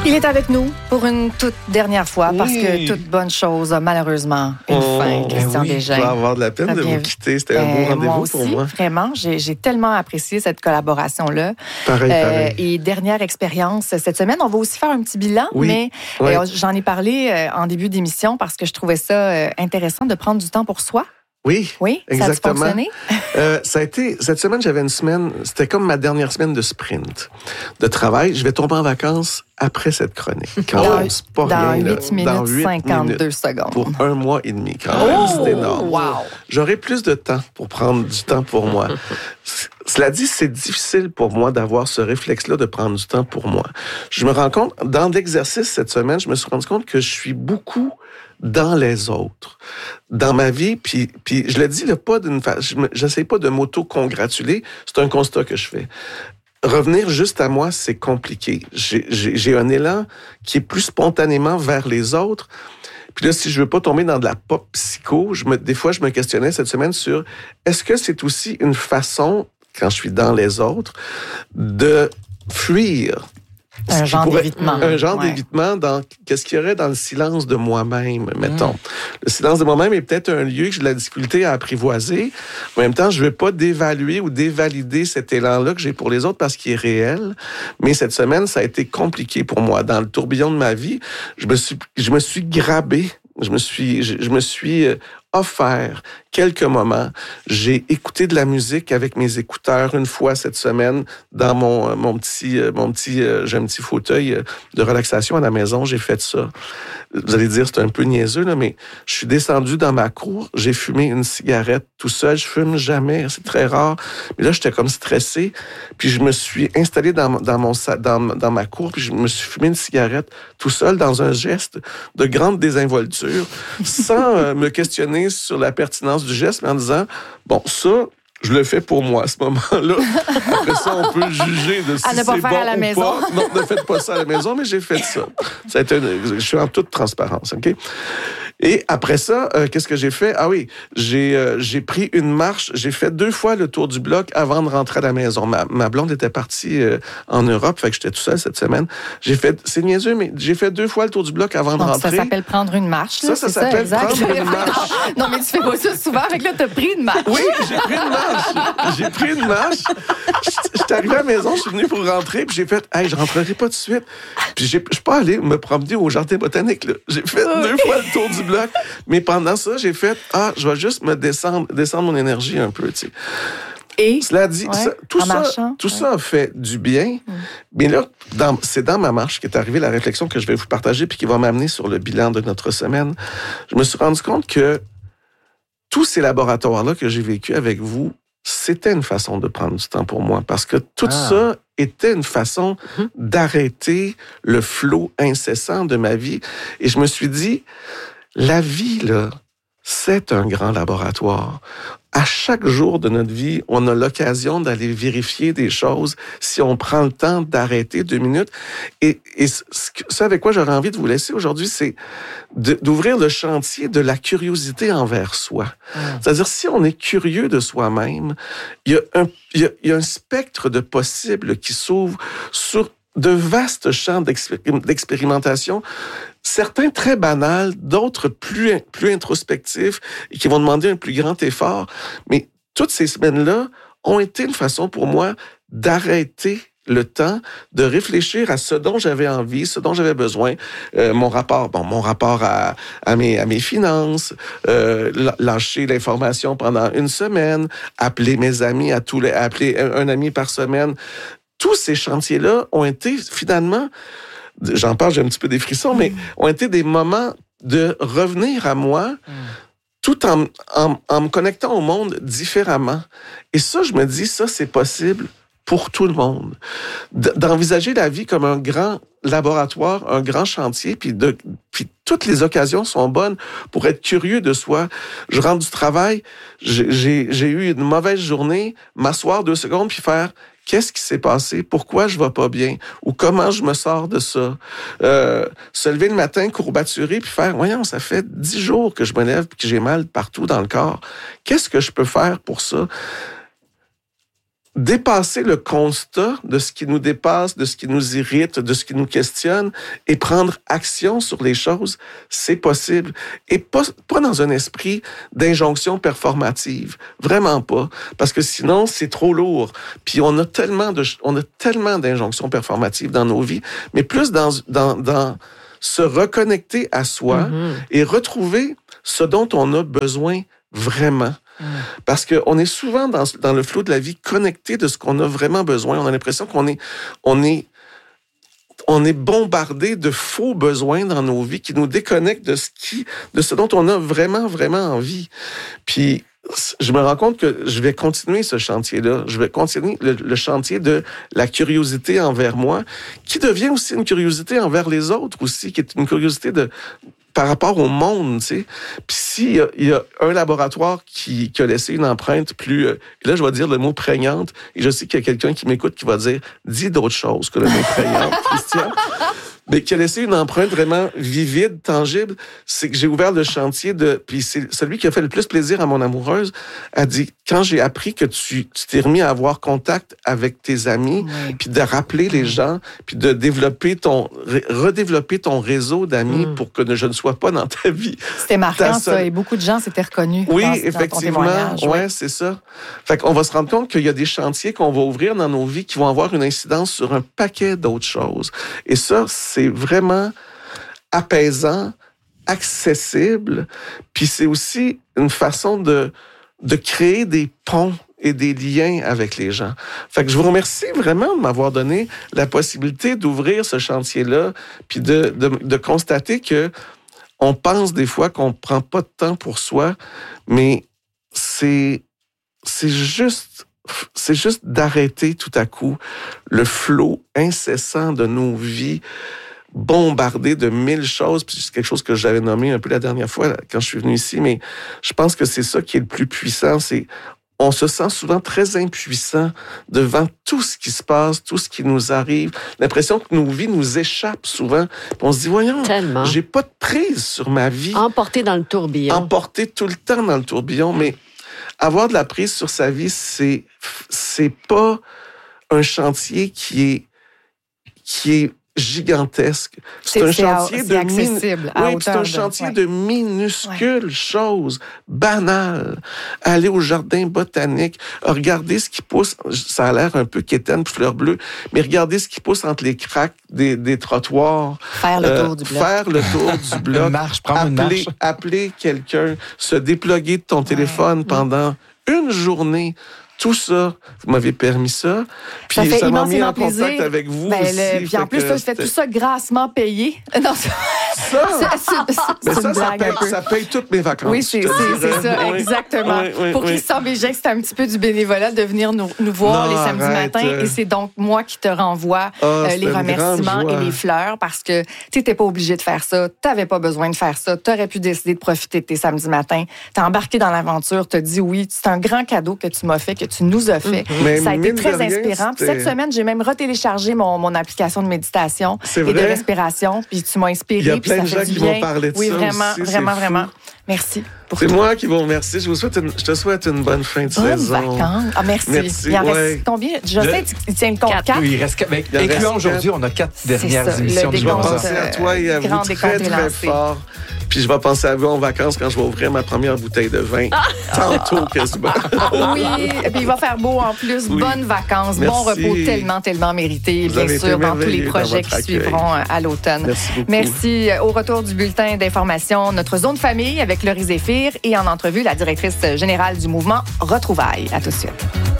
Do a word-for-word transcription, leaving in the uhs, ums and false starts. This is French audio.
Il est avec nous pour une toute dernière fois oui. parce que toute bonne chose a malheureusement une oh, fin. Christian oui, Desjardins. Je vais avoir de la peine Très de bien. vous quitter. C'était Ben, un beau rendez-vous moi aussi, pour moi. Vraiment, j'ai, j'ai tellement apprécié cette collaboration-là. Pareil, Euh, pareil. et dernière expérience cette semaine, on va aussi faire un petit bilan, Oui. mais ouais. euh, j'en ai parlé euh, en début d'émission parce que je trouvais ça euh, intéressant de prendre du temps pour soi. Oui, Oui, exactement. Ça a fonctionné? euh, ça a été, cette semaine, j'avais une semaine, c'était comme ma dernière semaine de sprint, de travail. Je vais tomber en vacances après cette chronique. Quand Dans, même, c'est pas dans rien, là. huit minutes, Dans huit cinquante-deux minutes, secondes. pour un mois et demi, quand même. Oh, c'est énorme. Wow. J'aurai plus de temps pour prendre du temps pour moi. Cela dit, c'est difficile pour moi d'avoir ce réflexe-là de prendre du temps pour moi. Je me rends compte, dans l'exercice cette semaine, je me suis rendu compte que je suis beaucoup dans les autres, dans ma vie, puis, puis je le dis là, pas d'une façon, je j'essaie pas de m'auto-congratuler, c'est un constat que je fais. Revenir juste à moi, c'est compliqué. J'ai, j'ai, j'ai un élan qui est plus spontanément vers les autres. Puis là, si je veux pas tomber dans de la pop psycho, je me, des fois, je me questionnais cette semaine sur est-ce que c'est aussi une façon, quand je suis dans les autres, de fuir. Un genre pourrait, d'évitement. Un genre ouais. d'évitement dans qu'est-ce qu'il y aurait dans le silence de moi-même, mettons. Mmh. Le silence de moi-même est peut-être un lieu que j'ai de la difficulté à apprivoiser. En même temps, je ne veux pas dévaluer ou dévalider cet élan-là que j'ai pour les autres parce qu'il est réel. Mais cette semaine, ça a été compliqué pour moi. Dans le tourbillon de ma vie, je me suis, je me suis grabé. Je me suis, je, je me suis offert quelques moments. J'ai écouté de la musique avec mes écouteurs une fois cette semaine dans mon, mon petit, mon petit, j'ai un petit fauteuil de relaxation à la maison. J'ai fait ça. Vous allez dire, c'est un peu niaiseux, là, mais je suis descendu dans ma cour. J'ai fumé une cigarette tout seul. Je fume jamais. C'est très rare. Mais là, j'étais comme stressé. Puis je me suis installé dans, dans, mon, dans, dans ma cour. Puis je me suis fumé une cigarette tout seul dans un geste de grande désinvolture, sans euh, me questionner sur la pertinence du geste, mais en disant, bon, ça, je le fais pour moi à ce moment-là. Après ça, on peut juger de si à ne pas c'est faire bon à la ou maison. pas. Non, ne faites pas ça à la maison, mais j'ai fait ça. Ça a été une, je suis en toute transparence, OK? Et après ça, euh, qu'est-ce que j'ai fait? Ah oui, j'ai euh, j'ai pris une marche. J'ai fait deux fois le tour du bloc avant de rentrer à la maison. Ma, ma blonde était partie euh, en Europe, fait que j'étais tout seul cette semaine. J'ai fait, c'est niaiseux, mais j'ai fait deux fois le tour du bloc avant Donc, de rentrer. Ça s'appelle prendre une marche. Là, ça, ça c'est s'appelle ça, prendre une marche. Non, mais tu fais pas ça souvent. Fait que là, t'as pris une marche. Oui, j'ai pris une marche. J'ai pris une marche. J'étais arrivé à la maison, je suis venu pour rentrer, puis j'ai fait, hey, je rentrerai pas tout de suite. Puis je suis pas allé me promener au jardin botanique, là. J'ai fait deux fois le tour du bloc. Mais pendant ça, j'ai fait, ah, je vais juste me descendre, descendre mon énergie un peu, tu sais. Et, cela dit, ouais, ça, tout, ça, marchant, tout ouais. ça a fait du bien. Mm. Mais là, dans, c'est dans ma marche qu'est arrivée la réflexion que je vais vous partager puis qui va m'amener sur le bilan de notre semaine. Je me suis rendu compte que tous ces laboratoires-là que j'ai vécus avec vous, c'était une façon de prendre du temps pour moi parce que tout ah. ça était une façon mm-hmm. d'arrêter le flot incessant de ma vie. Et je me suis dit, la vie, là, c'est un grand laboratoire. À chaque jour de notre vie, on a l'occasion d'aller vérifier des choses si on prend le temps d'arrêter deux minutes. Et, et ce avec quoi j'aurais envie de vous laisser aujourd'hui, c'est de, d'ouvrir le chantier de la curiosité envers soi. Mmh. C'est-à-dire, si on est curieux de soi-même, il y a un, il y a, il y a un spectre de possibles qui s'ouvre sur de vastes champs d'expérim- d'expérimentation, certains très banals, d'autres plus, plus introspectifs et qui vont demander un plus grand effort. Mais toutes ces semaines-là ont été une façon pour moi d'arrêter le temps, de réfléchir à ce dont j'avais envie, ce dont j'avais besoin, euh, mon rapport, bon, mon rapport à, à mes, à mes finances, euh, lâcher l'information pendant une semaine, appeler mes amis à tous les, appeler un, un ami par semaine. Tous ces chantiers-là ont été finalement, j'en parle, j'ai un petit peu des frissons, mais ont été des moments de revenir à moi mm. tout en, en, en me connectant au monde différemment. Et ça, je me dis, ça, c'est possible pour tout le monde. D'envisager la vie comme un grand laboratoire, un grand chantier, puis, de, puis toutes les occasions sont bonnes pour être curieux de soi. Je rentre du travail, j'ai, j'ai, j'ai eu une mauvaise journée, m'asseoir deux secondes, puis faire... Qu'est-ce qui s'est passé? Pourquoi je ne vais pas bien? Ou comment je me sors de ça? Euh, se lever le matin, courbaturé, puis faire, voyons, ça fait dix jours que je me lève et que j'ai mal partout dans le corps. Qu'est-ce que je peux faire pour ça? dépasser le constat de ce qui nous dépasse, de ce qui nous irrite, de ce qui nous questionne et prendre action sur les choses, c'est possible. Et pas, pas dans un esprit d'injonction performative. Vraiment pas. Parce que sinon, c'est trop lourd. Puis on a tellement de, on a tellement d'injonctions performatives dans nos vies, mais plus dans, dans, dans se reconnecter à soi mm-hmm. et retrouver ce dont on a besoin vraiment. Parce qu'on est souvent dans, dans le flot de la vie connecté de ce qu'on a vraiment besoin. On a l'impression qu'on est, on est, on est bombardé de faux besoins dans nos vies qui nous déconnectent de ce, qui, de ce dont on a vraiment, vraiment envie. Puis, je me rends compte que je vais continuer ce chantier-là. Je vais continuer le, le chantier de la curiosité envers moi, qui devient aussi une curiosité envers les autres aussi, qui est une curiosité de... par rapport au monde, tu sais. Puis s'il y a, il y a un laboratoire qui, qui a laissé une empreinte plus... Euh, et là, je vais dire le mot prégnante, et je sais qu'il y a quelqu'un qui m'écoute qui va dire « dis d'autres choses que le mot prégnante, Christian ». Mais qui a laissé une empreinte vraiment vivide, tangible, c'est que j'ai ouvert le chantier de... Puis c'est celui qui a fait le plus plaisir à mon amoureuse, a dit, quand j'ai appris que tu, tu t'es remis à avoir contact avec tes amis, oui. puis de rappeler les gens, puis de développer ton... redévelopper ton réseau d'amis mm. pour que je ne sois pas dans ta vie. C'était marquant, seule... ça, et beaucoup de gens s'étaient reconnus. Oui, dans, effectivement, dans ton ouais, oui. c'est ça. Fait qu'on va se rendre compte qu'il y a des chantiers qu'on va ouvrir dans nos vies qui vont avoir une incidence sur un paquet d'autres choses. Et ça, c'est vraiment apaisant, accessible, puis c'est aussi une façon de, de créer des ponts et des liens avec les gens. Fait que je vous remercie vraiment de m'avoir donné la possibilité d'ouvrir ce chantier-là, puis de, de, de constater que on pense des fois qu'on prend pas de temps pour soi, mais c'est, c'est juste... C'est juste d'arrêter tout à coup le flot incessant de nos vies bombardées de mille choses. Puis c'est quelque chose que j'avais nommé un peu la dernière fois là, quand je suis venu ici, mais je pense que c'est ça qui est le plus puissant. C'est on se sent souvent très impuissant devant tout ce qui se passe, tout ce qui nous arrive. L'impression que nos vies nous échappent souvent. Puis on se dit, voyons, Tellement. j'ai pas de prise sur ma vie. Emporté dans le tourbillon. Emporté tout le temps dans le tourbillon, mais avoir de la prise sur sa vie, c'est c'est pas un chantier qui est qui est gigantesque. C'est, c'est un chantier c'est de accessible. Min... Oui, c'est un de... chantier ouais. de minuscules ouais. choses banales. Aller au jardin botanique, regarder ce qui pousse. Ça a l'air un peu quétaine, fleur bleue, mais regardez ce qui pousse entre les craques des, des trottoirs. Faire le tour euh, du bloc. Faire le tour du bloc. Une marche, prendre appeler, une marche. Appeler quelqu'un, se dépluguer de ton téléphone ouais. pendant une journée. Tout ça, vous m'avez permis ça. Puis ça, ça m'a mis en plaisir. contact avec vous ben, aussi. Le, puis en plus, tu fais tout ça grassement payé. Non, ça, ça, c'est, c'est, c'est, c'est ça, ça, paye, ça paye toutes mes vacances. Oui, c'est, c'est, c'est ça, oui. exactement. Oui, oui, Pour oui. Christian Bégin, c'est un petit peu du bénévolat de venir nous, nous voir non, les samedis arrête. matins. Et c'est donc moi qui te renvoie oh, euh, les remerciements et les fleurs parce que tu n'étais pas obligé de faire ça. Tu n'avais pas besoin de faire ça. Tu aurais pu décider de profiter de tes samedis matins. Tu as embarqué dans l'aventure. Tu as dit oui. C'est un grand cadeau que tu m'as fait, que tu nous as fait. Mais ça a été très rien, inspirant. Puis cette semaine, j'ai même retéléchargé mon, mon application de méditation c'est et vrai? de respiration. Puis tu m'as inspiré. Il y a plein puis ça de fait gens du qui bien. vont parler de oui, ça vraiment, aussi, vraiment, c'est vraiment. Fou. Merci. Pour c'est tout. moi qui vous remercie. Je vous souhaite une, je te souhaite une bonne fin de bonne saison. Vacances. Ah, merci. merci. Il en ouais. reste combien? Je sais, tu tiens le compte quatre. Oui, il reste quatre. Incluant aujourd'hui, on a quatre dernières ça, émissions du Je vais penser à toi et à vous très, très fort. Puis je vais penser à vous en vacances quand je vais ouvrir ma première bouteille de vin. Ah! Tantôt, quasiment. Oui, et puis il va faire beau en plus. Oui. Bonnes vacances, merci. bon repos tellement, tellement mérité. Vous bien sûr, dans tous les projets qui accueil. suivront à l'automne. Merci beaucoup. Merci. Au retour du bulletin d'information, notre zone famille avec Laurie Zéphir et en entrevue, la directrice générale du mouvement Retrouvailles. À tout de suite.